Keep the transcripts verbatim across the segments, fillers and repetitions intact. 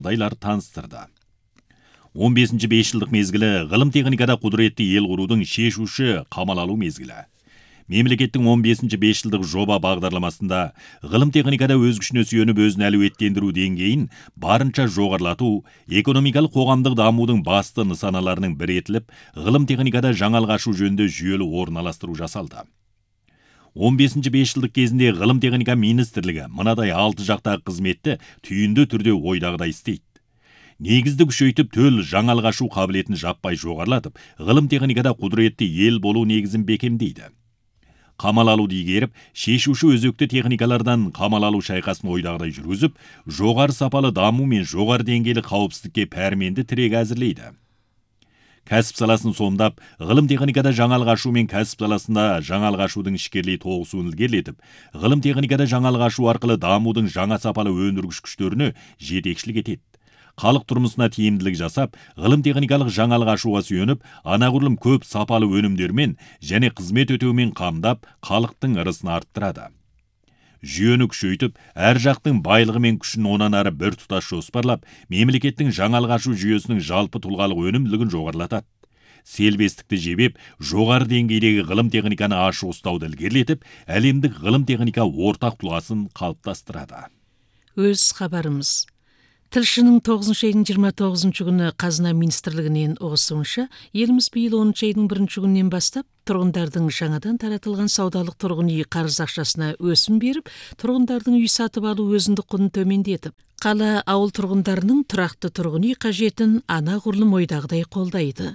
дайлар таныстырды. он бесінші бесжылдық мезгілі ғылым техникада құдіретті ел құрудың шешуші қамал алу мезгілі. Мемлекеттің он бесінші бесжылдық жоба бағдарламасында ғылым техникада өз күшіне сүйеніп өзін әлеуеттендіру деңгейін барынша жоғарылату, экономикалық қоғамдық дамудың басты нысаналарының бірі етіліп, ғылым техникада жаңалық ашу жөнінде жүйелі орналастыру жасалды. он бесінші бесжылдық кезінде ғылым техника министрлігі мынадай алты жақтағы қызметті түйінді түрде ойдағыдай істейді. Негізді күшейтіп, төл жаңалық ашу қабілетін жаппай жоғарылатып, ғылым техникада құдіретті ел болу негізін бекемдейді. Қамал алу дегеріп, шешуші өзекті техникалардан қамал алу шайқасын ойдағыдай жүргізіп, жоғары сапалы даму мен жоғары деңгейлі қауіпсіздікке пәрменді тірек әзірлейді. Кәсіп саласын сомдап, ғылым техникада жаңалық ашу мен кәсіп саласында жаңалық ашудың ішкерлей тоғысуын ілгерілетіп, ғылым техникада жаңалық ашу арқылы дамудың жаңа сапалы өндіргіш күштеріне жетекшілік етеді. Халық тұрмысына тиімділік жасап, ғылым техникалық жаңалық ашуға сүйеніп, анағұрлым көп сапалы өнімдермен және қызмет өтеумен қамдап, халықтың ырысын арттырады. Жүйені күшейтіп, әр жақтың байлығы мен күшін онан ары бір тұтас жоспарлап, мемлекеттің жаңалық ашу жүйесінің жалпы тұлғалық өнімділігін жоғарылатады. Селбестікті жебеп, жоғары деңгейдегі ғылым техниканы ашу ұстауды ілгерілетіп, әлемдік ғылым техника ортақ тұлғасын қалыптастырады. Өз хабарымыз. Тілшінің тоғызыншы айдың жиырма тоғызыншы күні Қазына министрлігінен ұғысуынша, еліміз биыл оныншы айдың бірінші күнінен бастап тұрғындардың жаңадан таратылған саудалық тұрғын үй қарыз ақшасына өсім беріп, тұрғындардың үй сатып алу өзіндік құнын төмендетіп, қала ауыл тұрғындарының тұрақты тұрғын үй қажетін анағұрлым ойдағыдай қолдайды.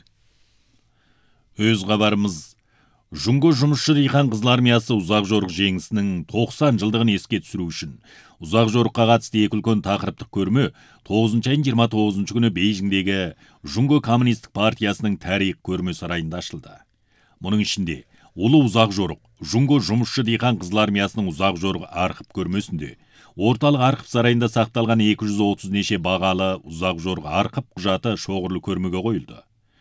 Өз хабарымыз. Жұңго жұмысшы диқан қызыл армиясы ұзақ жорық жеңісінің тоқсан жылдығын еске түсіру үшін ұзақ жорыққа қатысты екі үлкен тақырыптық көрме тоғызыншы айдың жиырма тоғызыншы күні Бейжіңдегі Жұңго коммунистік партиясының тарих көрме сарайында ашылды. Мұның ішінде ұлы ұзақ жорық Жұңго жұмысшы диқан қызыл армиясының ұзақ жорық архив көрмесінде орталық архив сарайында сақталған екі жүз отыз неше бағалы ұзақ жорық архив құжаты шоғырлы көрмеге қойылды.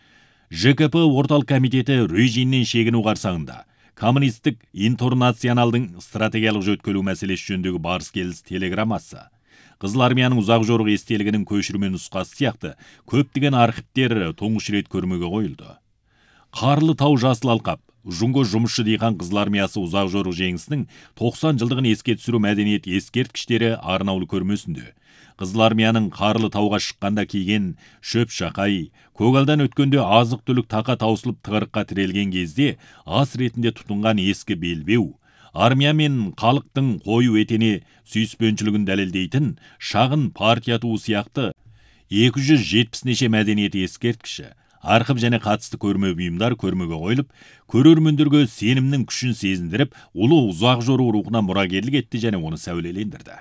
Ж К П орталық комитеті режимнен шегіну қарсаңында коммунистік интернационалдың стратегиялық жөткелу мәселесі жөніндегі барыс келіс телеграммасы, Қызыл армияның ұзақ жорық естелігінің көшірме нұсқасы сияқты көптеген архивтер тұңғыш рет көрмеге қойылды. Қарлы тау жасыл алқап Жұңго жұмысшы диқан қызыл армиясы ұзақ жорық жеңісінің тоқсан жылдығын еске түсіру мәдениет ескерткіштері арнаулы көрмесінде Қызыл армияның қарлы тауға шыққанда киген шөп шақай, көгалдан өткенде азық түлік тақа таусылып тығырыққа тірелген кезде ас ретінде тұтынған ескі белбеу, армия мен халықтың қою етене сүйіспеншілігін дәлелдейтін шағын партия туы сияқты екі жүз жетпіс неше мәдениет ескерткіші, архив және қатысты көрме бұйымдар көрмеге қойылып, көрермендерге сенімнің күшін сезіндіріп, ұлы ұзақ жорық рухына мұрагерлік етті және оны сәулелендірді.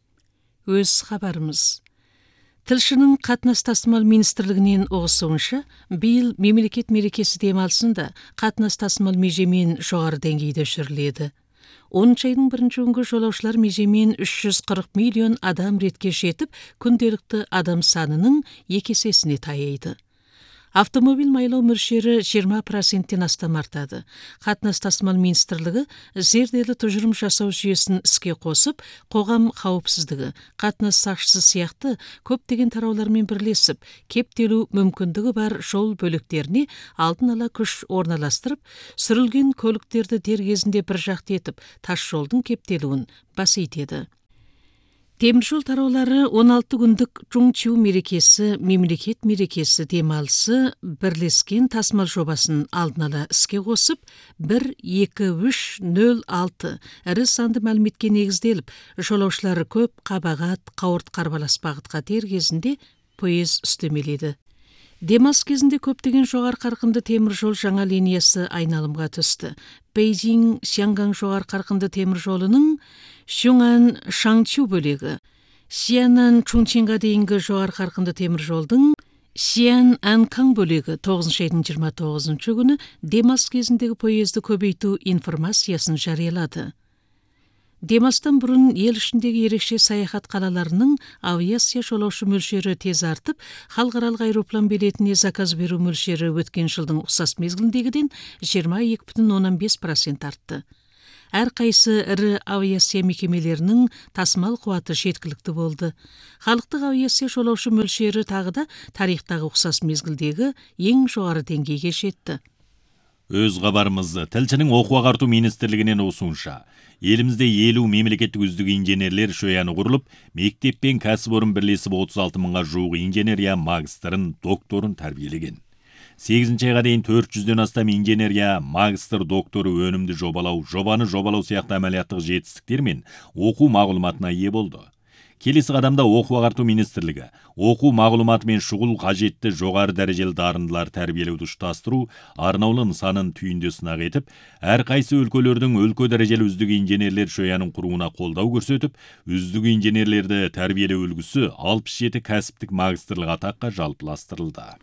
Өз хабарымыз. Тілшінің қатынас тасымал министрлігінен ұғысуынша, биыл мемлекет мерекесі демалысында қатынас тасымал межемен жоғары деңгейде жүріледі. оныншы айдың бірінші күнгі жолаушылар межемен үш жүз қырық миллион адам ретке жетіп, күнделікті адам санының екі есесіне таяйды. Автомобиль майлау мөлшері жиырма проценттен астам артады. Қатынас тасымал министрлігі зерделі тұжырым жасау жүйесін іске қосып, қоғам қауіпсіздігі, қатынас сақшысы сияқты көптеген тараулармен бірлесіп, кептелу мүмкіндігі бар жол бөліктеріне алдын ала күш орналастырып, сүрілген көліктерді дер кезінде бір жақты етіп, тас жолдың кептелуін басейтеді. Теміржол тараулары он алты күндік Чуңчу мерекесі, мемлекет мерекесі демалысы бірлескен тасымал жобасын алдын ала іске қосып, бір екі үш нөл алты ірі санды мәліметке негізделіп, жолаушылары көп қабағат, қауырт қарбалас бағытқа тер кезінде пойыз үстемеледі. Демалыс кезінде көптеген жоғары қарқынды темір жол жаңа линиясы айналымға түсті. Бейжің Сянган жоғары қарқынды темір жолының Шуңан Шаңчу бөлегі, Сианнан Чунчинға дейінгі жоғары қарқынды темір жолдың Сиан Анкаң бөлегі тоғызыншы айдың жиырма тоғызыншы күні демалыс кезіндегі пойызды көбейту информациясын жариялады. Демалыстан бұрын ел ішіндегі ерекше саяхат қалаларының авиация жолаушы мөлшері тез артып, халықаралық аэроплан билетіне заказ беру мөлшері өткен жылдың ұқсас мезгіліндегіден жиырма екі бүтін оннан бес процент артты. әрқайсы ірі авиация мекемелерінің тасымал қуаты жеткілікті болды. Халықтық авиация жолаушы мөлшері тағы да тарихтағы ұқсас мезгілдегі ең жоғары деңгейге жетті. Өз хабарымыз тілшінің оқу ағарту министрлігінен осуынша, елімізде елу мемлекеттік үздік инженерлер шөяны құрылып, мектеп пен кәсіпорын бірлесіп отыз алты мыңға жуық инженерия магистрын, докторын тәрбиелеген. сегізінші айға дейін төрт жүзден астам инженерия магистр докторы өнімді жобалау, жобаны жобалау сияқты әмәлияттық жетістіктер мен оқу мағлұматына ие болды. Келесі қадамда оқу ағарту министрлігі оқу мағлұматы мен шұғыл қажетті жоғары дәрежелі дарындылар тәрбиелеуді ұштастыру арнаулы нысанын түйінде сынақ етіп, әрқайсы өлкөлердің өлкө дәрежелі үздік инженерлер шөянын құруына қолдау көрсетіп, үздік инженерлерді тәрбиелеу үлгісі алпыс жеті кәсіптік магистрлық атаққа жалпыластырылды.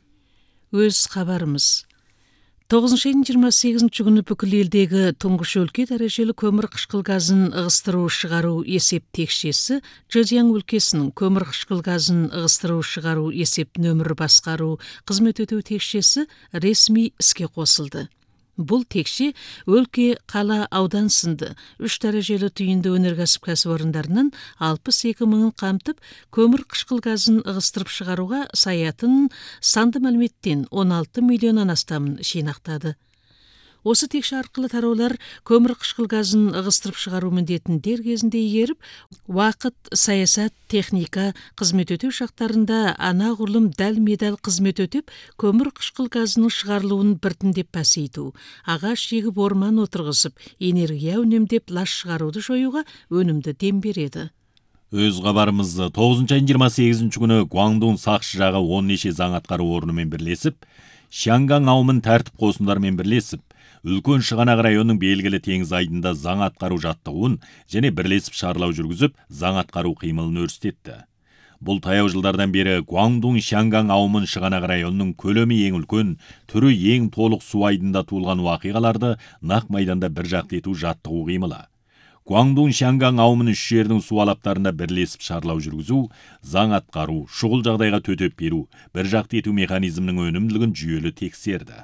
Өз хабарымыз. тоғызыншы айдың жиырма сегізінші күні бүкіл елдегі тұңғыш өлке дәрежелі көмір қышқыл газын ығыстыру шығару есеп текшесі Зhejiang өлкесінің көмір қышқыл газын ығыстыру шығару есеп нөмірі басқару қызмет өтеу текшесі ресми іске қосылды. Бұл текше өлке, қала, аудан сынды үш дәрежелі түйінді өнеркәсіп кәсіпорындарынан алпыс екі мыңын қамтып, көмір қышқыл газын ығыстырып шығаруға саятын санды мәліметтен он алты миллионнан астамын жинақтады. Осы текше арқылы тараулар көмір қышқыл газын ығыстырып шығару міндетін дер кезінде игеріп, уақыт, саясат, техника, қызмет өтеу шақтарында анағұрлым дәл-медәл қызмет өтеп, көмір қышқыл газының шығарылуын біртіндеп пәсейту, ағаш егіп орман отырғызып, энергия үнемдеп лас шығаруды жоюға өнімді дем береді. Өз хабарымыз тоғызыншы айдың жиырма сегізінші күні Гуандун сақшы жағы он неше заң атқару орнымен бірлесіп, Шанган аумын тәртіп қосындармен бірлесіп, үлкен шығанақ районының белгілі теңіз айдында заң атқару жаттығуын және бірлесіп шарлау жүргізіп, заң атқару қимылын өрістетті. Бұл таяу жылдардан бері Гуандун Шанган аумын шығанақ районының көлемі ең үлкен, түрі ең толық су айдында туылған уақиғаларды нақ майданда бір жақты ету жаттығу қимылы. Гуандун Шанган аумын үш жердің су алаптарында бірлесіп шарлау жүргізу, заң атқару, шұғыл жағдайға төтеп беру, бір жақты ету механизмінің өнімділігін жүйелі тексерді.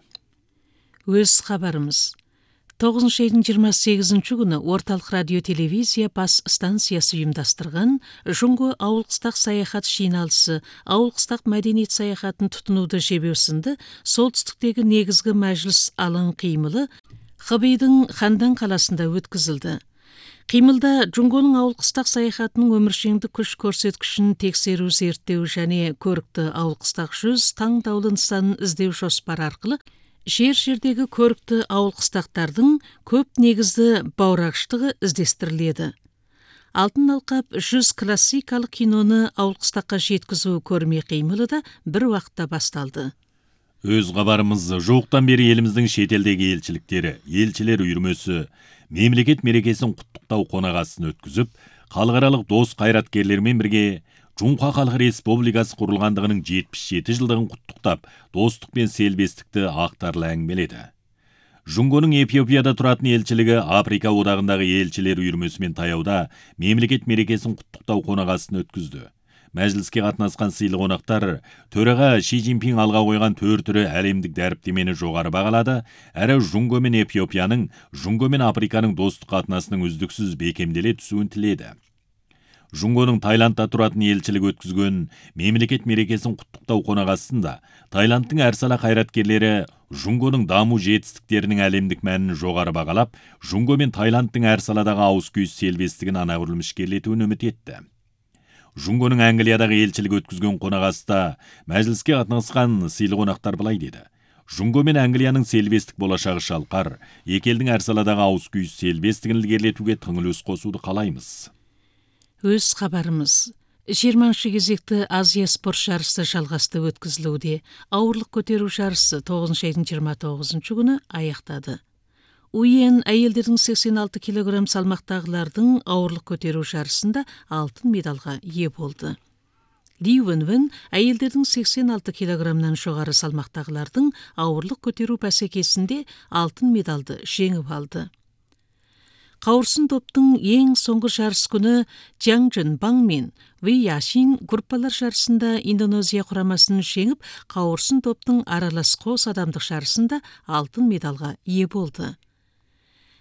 Өз хабарымыз. тоғызыншы айдың жиырма сегізінші күні орталық радио телевизия бас станциясы ұйымдастырған Жұңго ауыл-қыстақ саяхат жиналысы, ауыл-қыстақ мәдениет саяхатын тұтынуды жебеу сынды солтүстіктегі негізгі мәжіліс алаң қимылы Хабейдің Хандан қаласында өткізілді. Қимылда Жұңгоның ауыл-қыстақ саяхатының өміршеңді күш көрсеткішін тексеру, зерттеу және көрікті ауыл-қыстақ жүз таңдаулы нысанын іздеу жоспары арқылы жер-жердегі көрікті ауыл-қыстақтардың көп негізді баурағыштығы іздестіріледі. Алтын алқап жүз классикалық киноны ауыл-қыстаққа жеткізу көрме қимылы да бір уақытта басталды. Өз хабарымыз жуықтан бері еліміздің шетелдегі елшіліктері, елшілер үйірмесі, мемлекет мерекесін құттықтау қонағасын өткізіп, халықаралық дос қайраткерлермен бірге Жұңқа Халық Республикасы құрылғандығының жетпіс жеті жылдығын құттықтап, достық пен селбестікті ақтарлы әңгімеледі. Жұңгоның Эфиопияда тұратын елшілігі Африка одағындағы елшілер үйірмесімен таяуда мемлекет мерекесін құттықтау қонағасын өткізді. Мәжіліске қатынасқан сыйлы қонақтар төраға Ши Цзиньпин алға қойған төрт түрі әлемдік дәріптемені жоғары бағалады, әрі Жұңго мен Эфиопияның, Жұңго мен Африканың достық қатынасының үздіксіз бекемделе түсуін тіледі. Жұңгоның Таиландта тұратын елшілік өткізген мемлекет мерекесін құттықтау қонағасында Таиландтың әр сала қайраткерлері Жұңгоның даму жетістіктерінің әлемдік мәнін жоғары бағалап, Жұңго мен Таиландтың әр саладағы ауыз-күйіс селбестігін анағұрлым ішкерлетуін үміт етті. Жұңгоның Англиядағы елшілік өткізген қонағасында мәжіліске қатынасқан сыйлы қонақтар былай деді: Жұңго мен Англияның селбестік болашағы шалқар, екі елдің әр саладағы ауыз-күйіс селбестігін ілгерілетуге тың үлес қосуды қалаймыз. Өз хабарымыз. жиырманшы кезекті Азия спорт жарысы жалғасты өткізілуде. Ауырлық көтеру жарысы тоғызыншы айдың жиырма тоғызыншы күні аяқтады. УЕН әйелдердің сексен алты килограмм салмақтағылардың ауырлық көтеру жарысында алтын медалға ие болды. Ли Вэньвэнь әйелдердің сексен алты килограммнан жоғары салмақтағылардың ауырлық көтеру бәсекесінде алтын медалды жеңіп алды. Қауырсын топтың ең соңғы жарыс күні Чжан Чжэнбаң мен Вэй Яшин группалар жарысында Индонезия құрамасын жеңіп, қауырсын топтың аралас қос адамдық жарысында алтын медалға ие болды.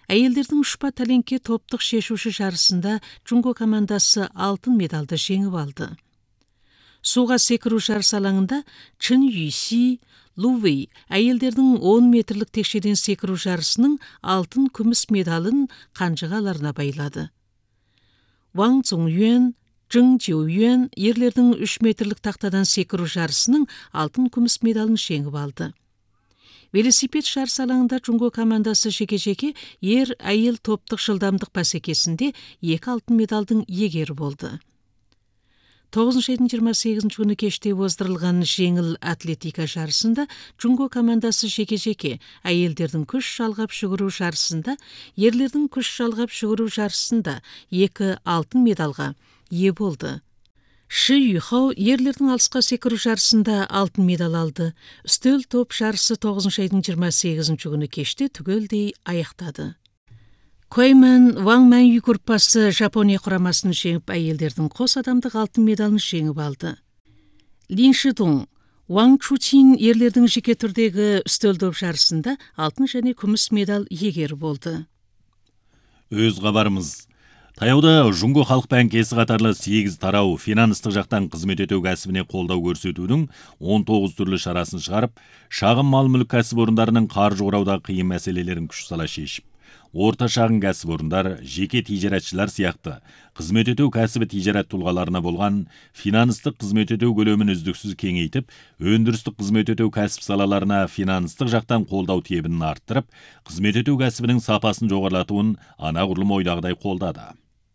Әйелдердің ұшпа тәлеңке топтық шешуші жарысында Джунго командасы алтын медалды жеңіп алды. Суға секіру жарыс алаңында Чын Юйси, Лу Вэй әйелдердің он метрлік текшеден секіру жарысының алтын күміс медалын қанжығаларына байлады. Ваң Цзоңюэн, Чжың Жиюэн ерлердің үш метрлік тақтадан секіру жарысының алтын күміс медалын жеңіп алды. Велосипед жарыс алаңында Джунго командасы жеке-жеке ер-әйел топтық жылдамдық бәсекесінде екі алтын медалдың иегері болды. тоғызыншы айдың жиырма сегізінші күні кеште оздырылған жеңіл атлетика жарысында Джунго командасы жеке-жеке әйелдердің күш жалғап жүгіру жарысында, ерлердің күш жалғап жүгіру жарысында екі алтын медалға ие болды. Ши Юйхау ерлердің алысқа секіру жарысында алтын медал алды. Үстел топ жарысы тоғызыншы айдың жиырма сегізінші күні кеште түгелдей аяқтады. Куэймен Ваң Мэнью группасы Жапония құрамасын жеңіп, әйелдердің қос адамдық алтын медалын жеңіп алды. Лин Шидун Ваң Чучин ерлердің жеке түрдегі үстел топ жарысында алтын және күміс медал иегері болды. Өз хабарымыз. Таяуда Джунго халық банкесі қатарлы сегіз тарау финанстық жақтан қызмет ету кәсібіне қолдау көрсетудің он тоғыз түрлі шарасын шығарып, шағын мал-мүлік кәсіпорындарының қаржы құраудағы қиын мәселелерін күш сала шешіп, орта шағын кәсіпорындар, жеке тижаратшылар сияқты қызмет ету кәсібі тижарат тұлғаларына болған финанстық қызмет ету көлемін үздіксіз кеңейтіп, өндірістік қызмет ету кәсіп салаларына финанстық жақтан қолдау тебінін арттырып, қызмет ету кәсібінің сапасын жоғарлатуын анағұрлым ойдағыдай қолдады.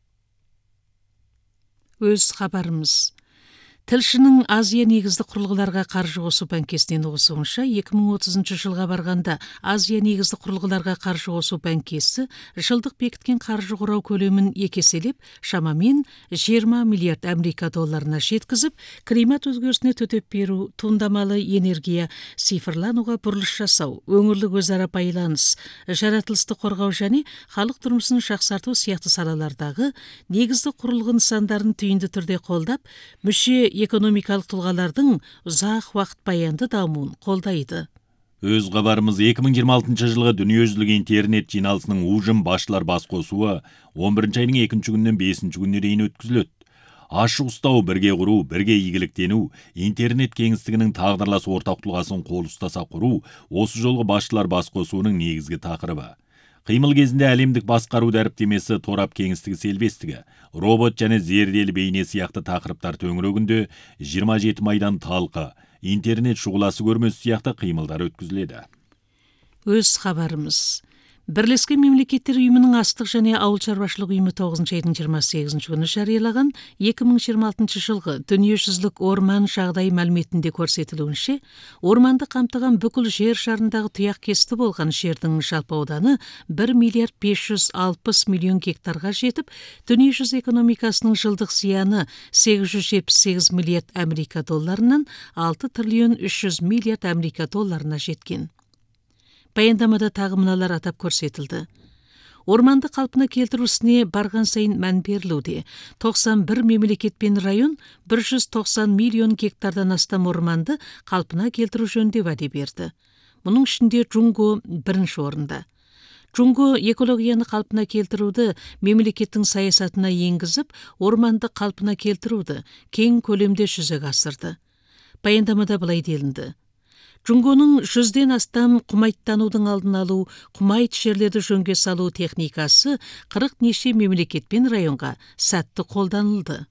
Өз хабарымыз. Тілшінің Азия негізді құрылғыларға қаржы қосу банкесінен оқысуынша, екі мың отызыншы жылға барғанда Азия негізді құрылғыларға қаржы қосу банкесі жылдық бекіткен қаржы құрау көлемін екеселеп, шамамен жиырма миллиард америка долларына жеткізіп, климат өзгерісіне төтеп беру, туындамалы энергия, цифрлануға бұрылыс жасау, өңірлік өзара байланыс, жаратылысты қорғау және халық тұрмысын жақсарту сияқты салалардағы негізді құрылғы нысандарын түйінді түрде қолдап, мүше экономикалық тұлғалардың ұзақ уақыт баянды дамуын қолдайды. Өз хабарымыз екі мың жиырма алтыншы жылғы дүниежүзілік интернет жиналысының ұжым басшылар бас қосуы он бірінші айдың екінші күнінен бесінші күніне дейін өткізіледі. Ашық ұстау, бірге құру, бірге игіліктену, интернет кеңістігінің тағдырлас ортақ тұлғасын қол ұстаса құру осы жолғы басшылар бас қосуының негізгі тақырыбы. Қимыл кезінде әлемдік басқару дәріптемесі, торап кеңістігі селбестігі, робот және зерделі бейне сияқты тақырыптар төңірегінде жиырма жеті майдан талқы, интернет шұғыласы көрмесі сияқты қимылдар өткізіледі. Өз хабарымыз. Бірлескен мемлекеттер ұйымының астық және ауыл шаруашылық ұйымы тоғызыншы айдың жиырма сегізінші күні жариялаған екі мың жиырма алтыншы жылғы дүниежүзілік орман жағдайы мәліметінде көрсетілуінше, орманды қамтыған бүкіл жер шарындағы тұяқ кесті болған жердің жалпы ауданы бір миллиард бес жүз алпыс миллион гектарға жетіп, дүниежүзі экономикасының жылдық зияны сегіз жүз жетпіс сегіз миллиард америка долларынан алты триллион үш жүз миллиард америка долларына жеткен. Баяндамада тағы мыналар атап көрсетілді. Орманды қалпына келтіру ісіне барған сайын мән берілуде. тоқсан бір мемлекет пен район бір жүз тоқсан миллион гектардан астам орманды қалпына келтіру жөнінде уәде берді. Мұның ішінде Джунго бірінші орында. Джунго экологияны қалпына келтіруді мемлекеттің саясатына енгізіп, орманды қалпына келтіруді кең көлемде жүзеге асырды. Баяндамада былай делінді. Джунгоның жүзден астам құмайттанудың алдын алу, құмайт жерлерді жөнге салу техникасы қырық неше мемлекет пен районға сәтті қолданылды.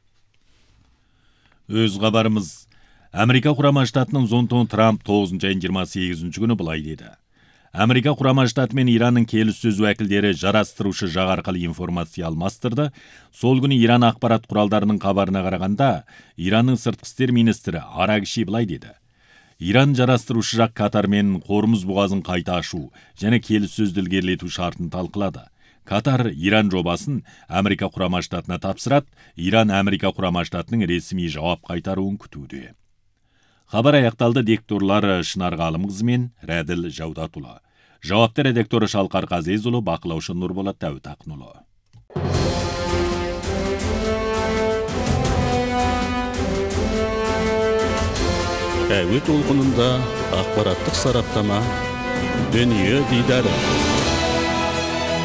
Өз хабарымыз. Америка құрама штатының Зонтон Трамп тоғызыншы айдың жиырма сегізінші күні былай деді. Америка құрама штаты мен Иранның келіссөз уәкілдері жарастырушы жақ арқылы информация алмастырды. Сол күні Иран ақпарат құралдарының хабарына қарағанда, Иранның сыртқы істер министрі Арагши былай деді. Иран жарастырушы жақ Катар мен Хормуз бұғазын қайта ашу және келіссөзді ілгерілету шартын талқылады. Катар Иран жобасын Америка құрама штатына тапсырады, Иран Америка құрама штатының ресми жауап қайтаруын күтуде. Хабар аяқталды. Дикторлар Шынар Ғалымқызы мен Рәділ Жаудатұлы. Жауапты редакторы Шалқар Қазезұлы, бақылаушы Нұрболат Тәуітақынұлы. Әуе толқынында ақпараттық сараптама, дүние дидары.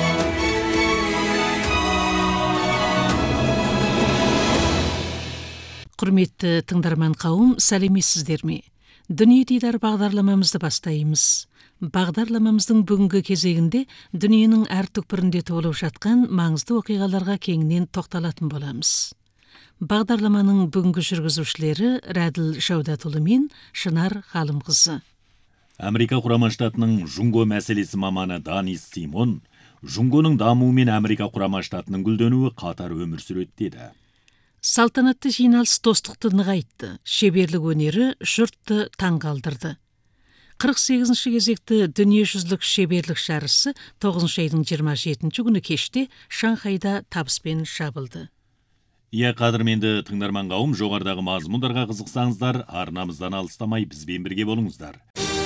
Құрметті тыңдарман қауым, сәлеметсіздер ме? Дүние дидар бағдарламамызды бастаймыз. Бағдарламамыздың бүгінгі кезегінде дүниенің әр түкпірінде толып жатқан маңызды оқиғаларға кеңінен тоқталатын боламыз. Бағдарламаның бүгінгі жүргізушілері Рәділ Жаудатұлы мен Шынар Ғалымқызы. Америка құрама штатының Жунго мәселесі маманы Данис Симон, Жунгоның дамуы мен Америка құрама штатының гүлденуі қатар өмір сүреді деді. Салтанатты жиналыс достықты нығайтты, шеберлік өнері жұртты таңғалдырды. қырық сегізінші кезекті дүниежүзілік шеберлік жарысы тоғызыншы айдың жиырма жетінші күні кеште Шанхайда табыспен жабылды. Иә, қадірменді тыңдарман қауым, жоғарыдағы мазмұндарға қызықсаңыздар, арнамыздан алыстамай бізбен бірге болыңыздар.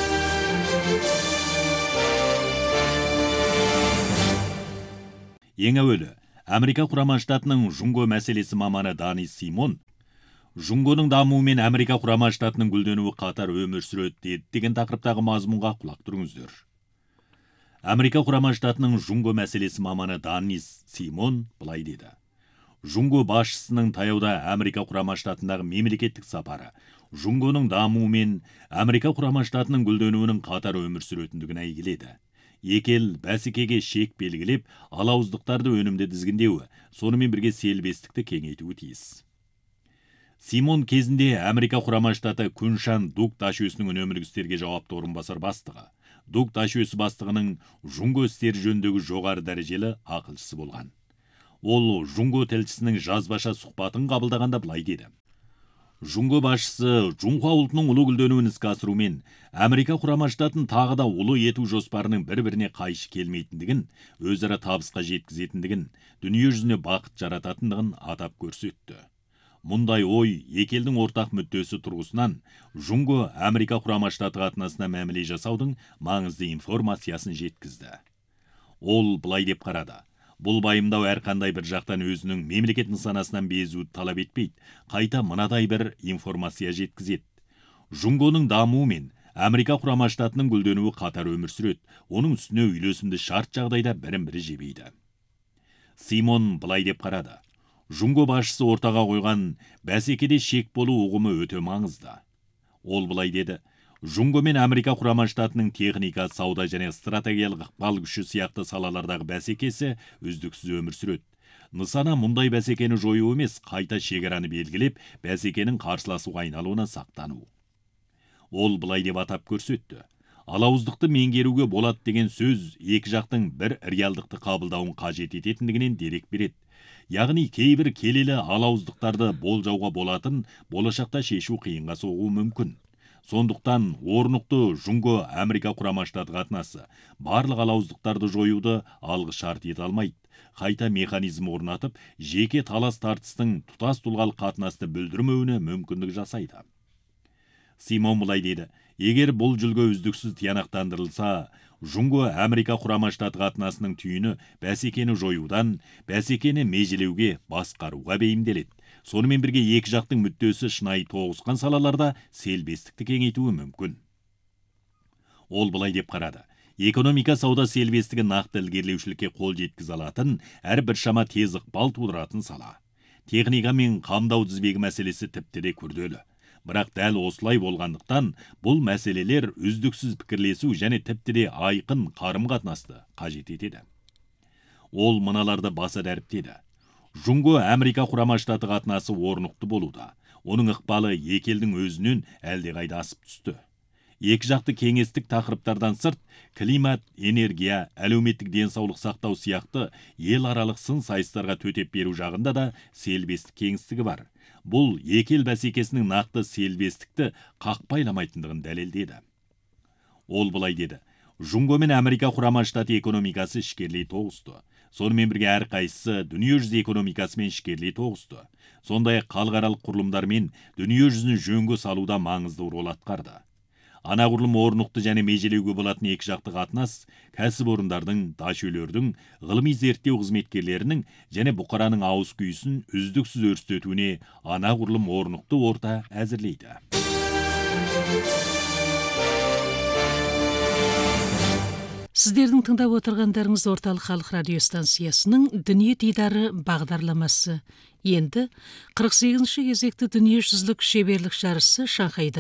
Ең әуелі, Америка құрама штатының Жунго мәселесі маманы Данис Симон, Жунгоның дамуы мен Америка құрама штатының гүлденуі қатар өмір сүреді деген тақырыптағы мазмұнға құлақ тұрыңыздар. Америка құрама штатының Жунго мәселесі маманы Данис Симон былай деді. Жунго басшысының таяуда Америка құрама штатындағы мемлекеттік сапары Жунгоның дамуы мен Америка құрама штатының гүлденуінің қатар өмір сүретіндігін әйгіледі. Екі ел бәсекеге шек белгілеп, алауыздықтарды өнімді дізгіндеуі, сонымен бірге селбестікті кеңейтуі тиіс. Симон кезінде Америка құрама штаты Күншан Дуг ташөсінің өнімлік істерге жауапты орынбасар бастығы. Дуг ташөсі бастығының Жунго істері жөніндегі жоғары дәрежелі ақылшысы болған. Ол Жунго тілшісінің жазбаша сұхбатын қабылдағанда былай деді. Жунго басшысы Жунхуа ұлтының ұлы гүлденуін іске асырумен Америка құрама штатын тағы да ұлы ету жоспарының бір-біріне қайшы келмейтіндігін, өзара табысқа жеткізетіндігін, дүние жүзіне бақыт жарататындығын атап көрсетті. Мұндай ой екі елдің ортақ мүддесі тұрғысынан Жунго Америка құрама штаты қатынасына мәміле жасаудың маңызды информациясын жеткізді. Ол былай деп қарады. Бұл байымдау әрқандай бір жақтан өзінің мемлекет нысанасынан безуді талап етпейді, қайта мынадай бір информация жеткізеді. Жунгоның дамуы мен Америка құрама штатының гүлденуі қатар өмір сүреді, оның үстіне үйлесімді шарт жағдайда бірін-бірі жебейді. Симон былай деп қарады. Жунго басшысы ортаға қойған бәсекеде шек болу ұғымы өте маңызды. Ол былай деді. Жунго мен Америка құрама штатының техника, сауда және стратегиялық ықпал күші сияқты салалардағы бәсекесі үздіксіз өмір сүреді. Нысана мұндай бәсекені жою емес, қайта шекараны белгілеп, бәсекенің қарсыласуға айналуына сақтану. Ол былай деп атап көрсетті. Алауыздықты меңгеруге болады деген сөз екі жақтың бір реалдықты қабылдауын қажет ететіндігінен дерек береді. Яғни кейбір келелі алауыздықтарды болжауға болатын, болашақта шешу қиынға соғуы мүмкін. Сондықтан орнықты Жунго Америка құрама штаты қатынасы барлық алауыздықтарды жоюды алғы шарт ете алмайды. Қайта механизм орнатып, жеке талас тартыстың тұтас тұлғалық қатынасты бүлдірмеуіне мүмкіндік жасайды. Симон былай деді. Егер бұл жүлгі үздіксіз тиянақтандырылса, Жунго Америка құрама штаты қатынасының түйіні бәсекені жоюдан, бәсекені межелеуге, басқаруға бейімделеді. Сонымен бірге екі жақтың мүддесі шынайы тоғысқан салаларда селбестікті кеңейтуі мүмкін. Ол былай деп қарады. Экономика сауда селбестігі нақты ілгерілеушілікке қол жеткізе алатын, әр бір шама тез ықпал тудыратын сала. Техника мен қамдау тізбегі мәселесі тіпті де күрделі. Бірақ дәл осылай болғандықтан, бұл мәселелер үздіксіз пікірлесу және тіпті де айқын қарым-қатынасты қажет етеді. Ол мыналарды баса дәріптеді. Жунго Америка құрама штаты қатынасы орнықты болуда. Оның ықпалы екі елдің өзінен әлдеқайда асып түсті. Екі жақты кеңестік тақырыптардан сырт, климат, энергия, әлеуметтік денсаулық сақтау сияқты ел аралық сын сайыстарға төтеп беру жағында да селбестік кеңістігі бар. Бұл екі ел бәсекесінің нақты селбестікті қақпайламайтындығын дәлелдеді. Ол былай деді. Жунго мен Америка құрама штаты экономикасы ішкерлей тоғысты. Сонымен бірге әрқайсысы дүниежүзі экономикасымен ішкерлей тоғысты. Сондай халықаралық құрылымдармен дүние жүзін жөнге салуда маңызды рөл атқарды. Анағұрлым орнықты және межелеуге болатын екі жақты қатынас, кәсіпорындардың, дашөлердің, ғылыми зерттеу қызметкерлерінің және бұқараның ауыз күйісін үздіксіз өрістетуіне анағұрлым орнықты орта әзірлейді. Сіздердің тыңдап отырғандарыңыз орталық халық радио станциясының Дүние дидары бағдарламасы. Енді қырық сегізінші кезекті дүниежүзілік шеберлік жарысы Шанхайда